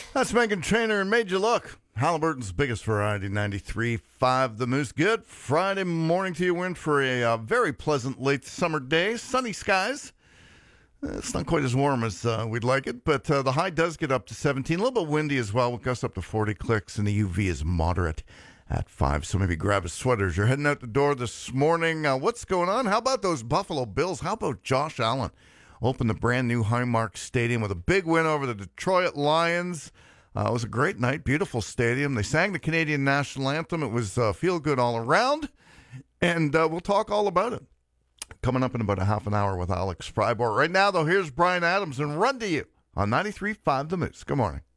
That's Megan Trainor and Made You Look. Halliburton's biggest variety, 93.5 The Moose. Good Friday morning to you. We're in for a very pleasant late summer day. Sunny skies. It's not quite as warm as we'd like it, but the high does get up to 17. A little bit windy as well. We'll gust up to 40 clicks, and the UV is moderate at 5. So maybe grab a sweater as you're heading out the door this morning. What's going on? How about those Buffalo Bills? How about Josh Allen? Opened the brand new Highmark Stadium with a big win over the Detroit Lions. It was a great night, beautiful stadium. They sang the Canadian national anthem. It was feel good all around, and we'll talk all about it. Coming up in about a half an hour with Alex Fribourg. Right now, though, here's Brian Adams and Run to You on 93.5 The Moose. Good morning.